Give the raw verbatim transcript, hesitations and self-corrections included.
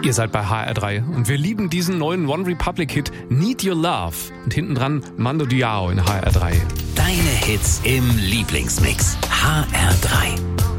Ihr seid bei H R drei und wir lieben diesen neuen One Republic Hit Need Your Love und hinten dran Mando Diao in H R drei. Deine Hits im Lieblingsmix. H R drei.